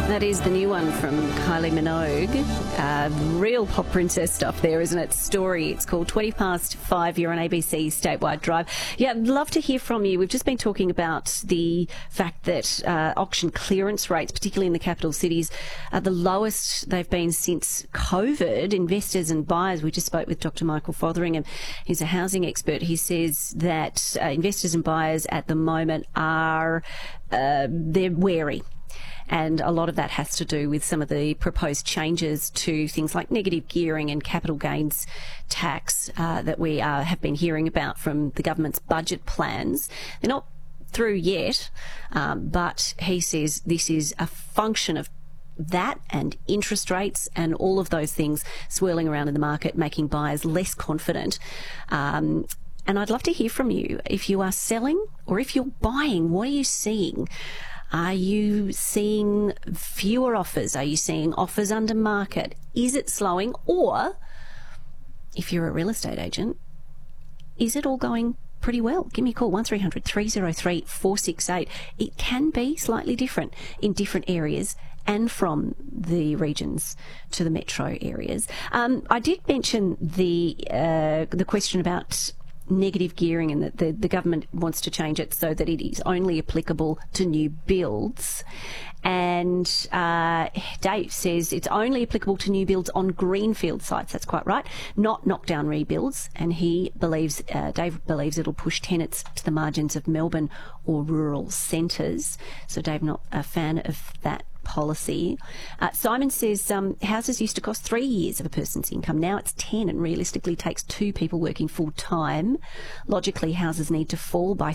That is the new one from Kylie Minogue. Real pop princess stuff there, isn't it? Story. It's called 20 past 5. You're on ABC Statewide Drive. Yeah, I'd love to hear from you. We've just been talking about the fact that auction clearance rates, particularly in the capital cities, are the lowest they've been since COVID. Investors and buyers, we just spoke with Dr. Michael Fotheringham. He's a housing expert. He says that investors and buyers at the moment are they're wary. And a lot of that has to do with some of the proposed changes to things like negative gearing and capital gains tax that we have been hearing about from the government's budget plans. They're not through yet, but he says this is a function of that and interest rates and all of those things swirling around in the market, making buyers less confident. And I'd love to hear from you. If you are selling or if you're buying, what are you seeing? Are you seeing fewer offers? Are you seeing offers under market? Is it slowing? Or, if you're a real estate agent, is it all going pretty well? Give me a call, 1300 303 468. It can be slightly different in different areas and from the regions to the metro areas. I did mention the question about negative gearing and that the government wants to change it so that it is only applicable to new builds. And Dave says it's only applicable to new builds on greenfield sites. That's quite right, not knockdown rebuilds. And he believes, Dave believes it'll push tenants to the margins of Melbourne or rural centres. So Dave, not a fan of that policy. Simon says houses used to cost 3 years of a person's income. Now it's 10 and realistically takes 2 people working full time. Logically, houses need to fall by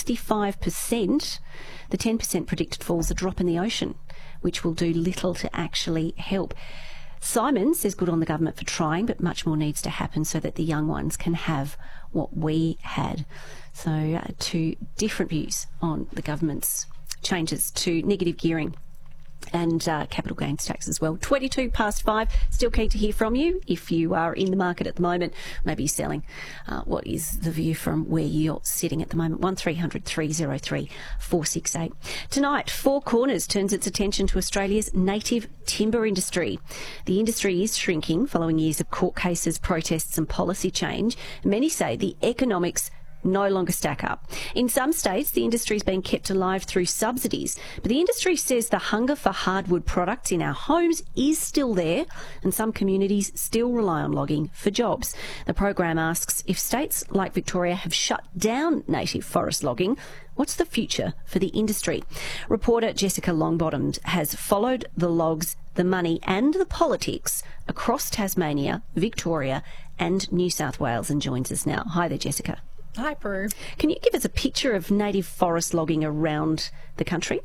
65%. The 10% predicted falls a drop in the ocean, which will do little to actually help. Simon says good on the government for trying, but much more needs to happen so that the young ones can have what we had. So 2 different views on the government's changes to negative gearing and capital gains tax as well. 22 past 5. Still keen to hear from you. If you are in the market at the moment, maybe you're selling. What is the view from where you're sitting at the moment? 1300 303 468. Tonight, Four Corners turns its attention to Australia's native timber industry. The industry is shrinking following years of court cases, protests and policy change. Many say the economics no longer stack up. In some states, the industry is being kept alive through subsidies, but the industry says the hunger for hardwood products in our homes is still there, and some communities still rely on logging for jobs. The program asks, if states like Victoria have shut down native forest logging, what's the future for the industry? Reporter Jessica Longbottom has followed the logs, the money and the politics across Tasmania, Victoria and New South Wales and joins us now. Hi there, Jessica. Hi, Prue. Can you give us a picture of native forest logging around the country?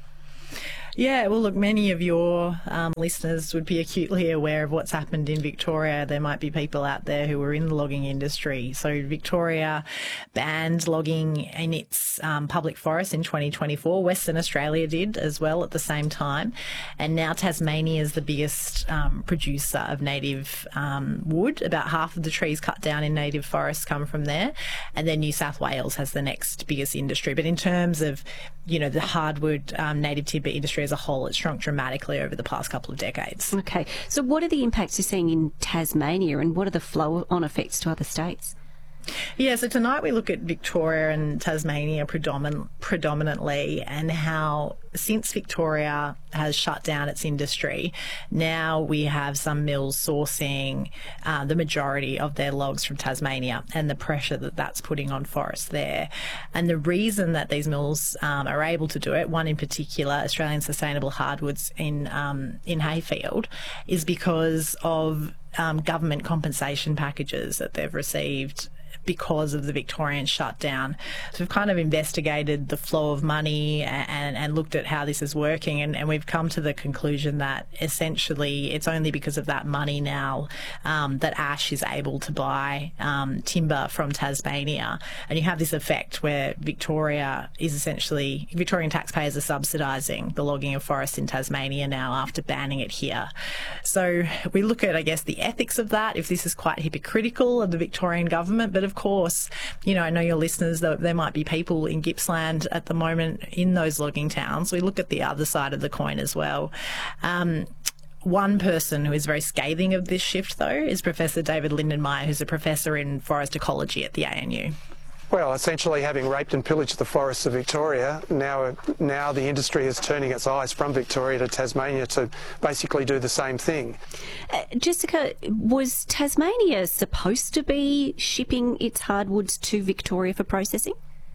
Yeah, well, look, many of your listeners would be acutely aware of what's happened in Victoria. There might be people out there who are in the logging industry. So Victoria banned logging in its public forest in 2024. Western Australia did as well at the same time. And now Tasmania is the biggest producer of native wood. About half of the trees cut down in native forests come from there. And then New South Wales has the next biggest industry. But in terms of, you know, the hardwood native timber industry as a whole, it's shrunk dramatically over the past couple of decades. Okay, so what are the impacts you're seeing in Tasmania and what are the flow-on effects to other states? Yeah, so tonight we look at Victoria and Tasmania predominantly and how since Victoria has shut down its industry, now we have some mills sourcing the majority of their logs from Tasmania and the pressure that that's putting on forests there. And the reason that these mills are able to do it, one in particular, Australian Sustainable Hardwoods in Hayfield, is because of government compensation packages that they've received because of the Victorian shutdown. So we've kind of investigated the flow of money and looked at how this is working, and we've come to the conclusion that essentially it's only because of that money now that Ash is able to buy timber from Tasmania. And you have this effect where Victorian taxpayers are subsidising the logging of forests in Tasmania now after banning it here. So we look at, I guess, the ethics of that, if this is quite hypocritical of the Victorian government, but of course, you know, I know your listeners, there might be people in Gippsland at the moment in those logging towns. We look at the other side of the coin as well. One person who is very scathing of this shift, though, is Professor David Lindenmayer, who's a professor in forest ecology at the ANU. Well, essentially, having raped and pillaged the forests of Victoria, now the industry is turning its eyes from Victoria to Tasmania to basically do the same thing. Jessica, was Tasmania supposed to be shipping its hardwoods to Victoria for processing?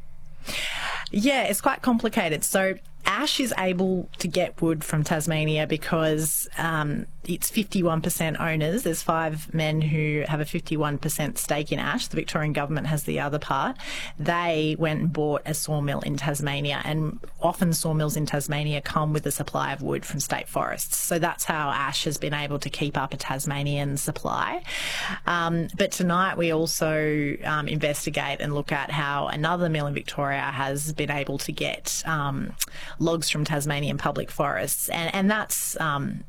Yeah, it's quite complicated. So Ash is able to get wood from Tasmania because it's 51% owners. There's 5 men who have a 51% stake in Ash. The Victorian government has the other part. They went and bought a sawmill in Tasmania, and often sawmills in Tasmania come with a supply of wood from state forests. So that's how Ash has been able to keep up a Tasmanian supply. But tonight we also investigate and look at how another mill in Victoria has been able to get logs from Tasmanian public forests, and that's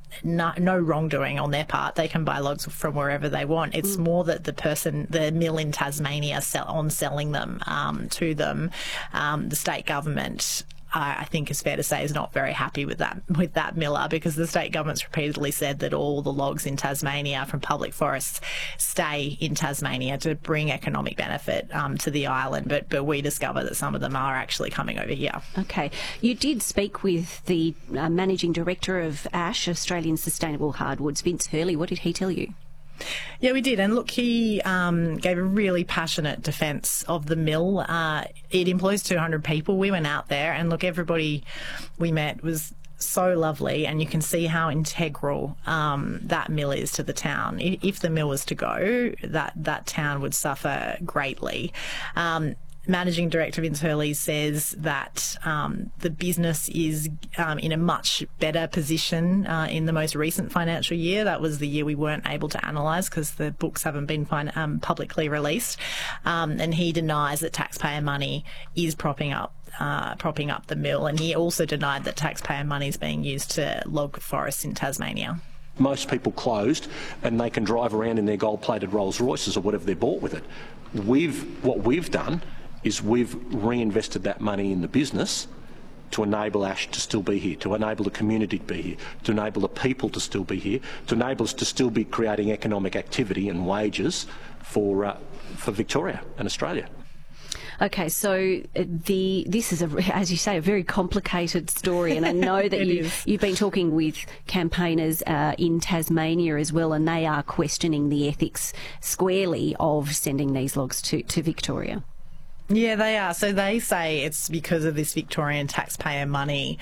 no wrongdoing on their part. They can buy logs from wherever they want. It's more that the mill in Tasmania selling them to them, the state government, I think it's fair to say, is not very happy with that miller, because the state government's repeatedly said that all the logs in Tasmania from public forests stay in Tasmania to bring economic benefit to the island, but we discover that some of them are actually coming over here. Okay. You did speak with the Managing Director of ASH, Australian Sustainable Hardwoods, Vince Hurley. What did he tell you? Yeah, we did. And look, he gave a really passionate defence of the mill. It employs 200 people. We went out there, and look, everybody we met was so lovely, and you can see how integral that mill is to the town. If the mill was to go, that town would suffer greatly. Managing Director Vince Hurley says that the business is in a much better position in the most recent financial year. That was the year we weren't able to analyse because the books haven't been publicly released. And he denies that taxpayer money is propping up the mill. And he also denied that taxpayer money is being used to log forests in Tasmania. Most people closed, and they can drive around in their gold-plated Rolls Royces or whatever they bought with it. What we've done is we've reinvested that money in the business to enable ASH to still be here, to enable the community to be here, to enable the people to still be here, to enable us to still be creating economic activity and wages for Victoria and Australia. Okay, so this is, as you say, a very complicated story, and I know that you've been talking with campaigners in Tasmania as well, and they are questioning the ethics squarely of sending these logs to Victoria. Yeah, they are. So they say it's because of this Victorian taxpayer money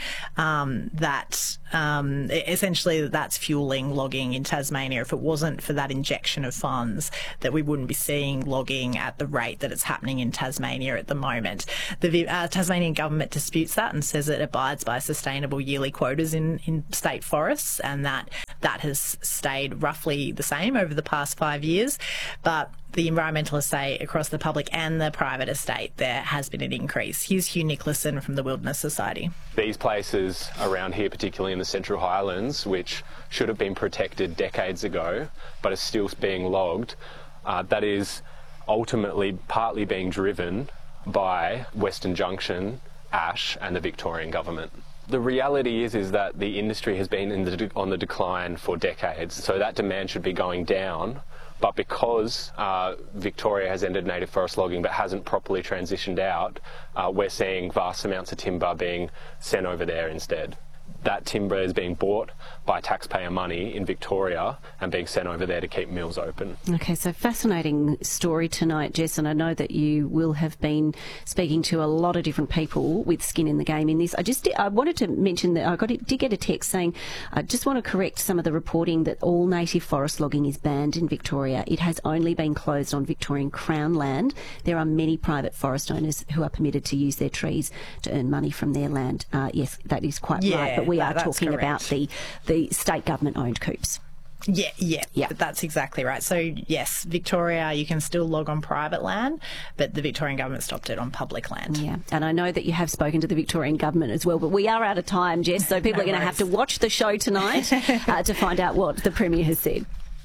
that essentially that's fueling logging in Tasmania. If it wasn't for that injection of funds, that we wouldn't be seeing logging at the rate that it's happening in Tasmania at the moment. The Tasmanian government disputes that and says it abides by sustainable yearly quotas in state forests, and that has stayed roughly the same over the past 5 years. But the environmentalists say across the public and the private estate there has been an increase. Here's Hugh Nicholson from the Wilderness Society. These places around here, particularly in the Central Highlands, which should have been protected decades ago but are still being logged, that is ultimately partly being driven by Western Junction, ASH and the Victorian government. The reality is that the industry has been on the decline for decades, so that demand should be going down. But because Victoria has ended native forest logging but hasn't properly transitioned out, we're seeing vast amounts of timber being sent over there instead. That timber is being bought by taxpayer money in Victoria and being sent over there to keep mills open. Okay, so fascinating story tonight, Jess, and I know that you will have been speaking to a lot of different people with skin in the game in this. I wanted to mention that I did get a text saying, I just want to correct some of the reporting that all native forest logging is banned in Victoria. It has only been closed on Victorian Crown land. There are many private forest owners who are permitted to use their trees to earn money from their land. Yes, that is quite right, but we are talking about the state government-owned coops. Yeah, that's exactly right. So, yes, Victoria, you can still log on private land, but the Victorian government stopped it on public land. Yeah, and I know that you have spoken to the Victorian government as well, but we are out of time, Jess, so people are going to have to watch the show tonight to find out what the Premier has said.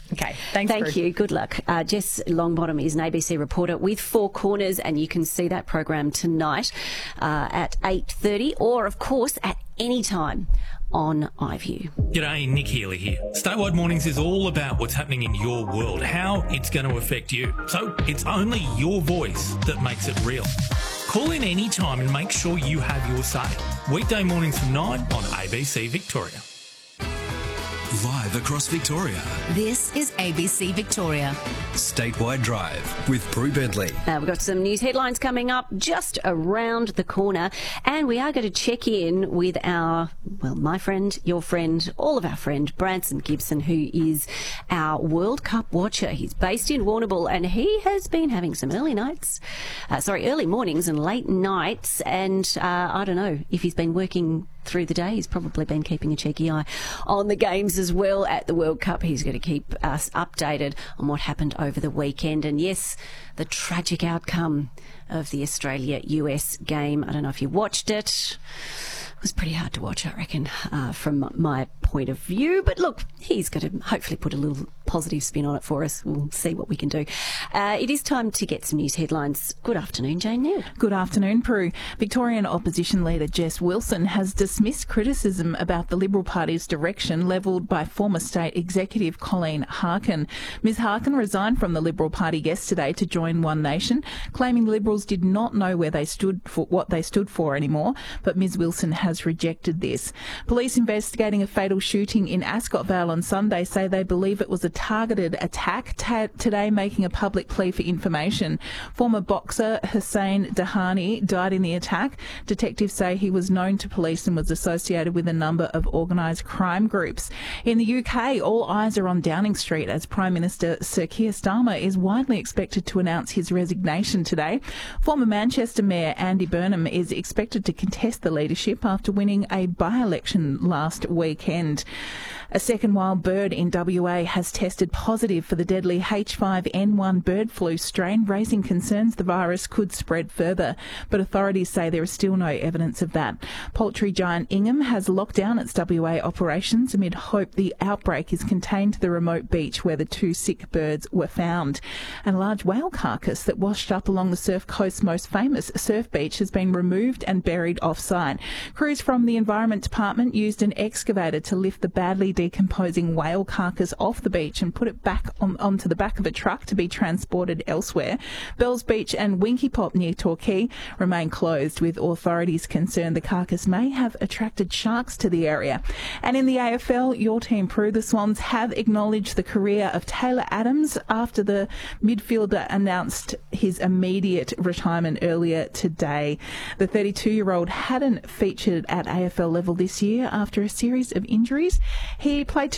Okay, thanks. Thank you. Good luck. Jess Longbottom is an ABC reporter with Four Corners, and you can see that program tonight at 8:30, or of course at any time on iView. G'day, Nick Healy here. Statewide Mornings is all about what's happening in your world, how it's going to affect you. So it's only your voice that makes it real. Call in any time and make sure you have your say. Weekday mornings from 9 on ABC Victoria. Live across Victoria. This is ABC Victoria. Statewide Drive with Prue Bentley. We've got some news headlines coming up just around the corner, and we are going to check in with my friend, your friend, all of our friend, Branson Gibson, who is our World Cup watcher. He's based in Warrnambool, and he has been having some early mornings and late nights, and I don't know if he's been working through the day. He's probably been keeping a cheeky eye on the games as well at the World Cup. He's going to keep us updated on what happened over the weekend. And yes, the tragic outcome of the Australia-US game. I don't know if you watched it. It was pretty hard to watch, I reckon, from my point of view. But look, he's going to hopefully put a little positive spin on it for us. We'll see what we can do. It is time to get some news headlines. Good afternoon, Jane Neal. Good afternoon, Prue. Victorian opposition leader Jess Wilson has dismissed criticism about the Liberal Party's direction levelled by former state executive Colleen Harkin. Ms Harkin resigned from the Liberal Party yesterday to join One Nation, claiming the Liberals did not know what they stood for anymore, but Ms Wilson has rejected this. Police investigating a fatal shooting in Ascot Vale on Sunday say they believe it was a targeted attack, today making a public plea for information. Former boxer Hussein Dahani died in the attack. Detectives say he was known to police and was associated with a number of organised crime groups. In the UK, all eyes are on Downing Street as Prime Minister Sir Keir Starmer is widely expected to announce his resignation today. Former Manchester Mayor Andy Burnham is expected to contest the leadership after winning a by-election last weekend. A second wild bird in WA has tested positive for the deadly H5N1 bird flu strain, raising concerns the virus could spread further. But authorities say there is still no evidence of that. Poultry giant Ingham has locked down its WA operations amid hope the outbreak is contained to the remote beach where the two sick birds were found. And a large whale carcass that washed up along the Surf Coast's most famous surf beach has been removed and buried off-site. Crews from the Environment Department used an excavator to lift the badly decomposing whale carcass off the beach and put it back onto the back of a truck to be transported elsewhere. Bells Beach and Winky Pop near Torquay remain closed, with authorities concerned the carcass may have attracted sharks to the area. And in the AFL, your team, Prue, the Swans have acknowledged the career of Taylor Adams after the midfielder announced his immediate retirement earlier today. The 32-year-old hadn't featured at AFL level this year after a series of injuries. He played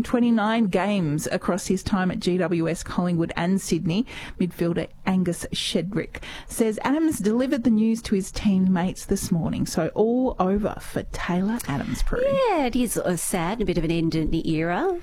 229 games across his time at GWS, Collingwood and Sydney. Midfielder Angus Shedrick says Adams delivered the news to his teammates this morning. So all over for Taylor Adams, Prue. Yeah, it is sad, a bit of an end in the era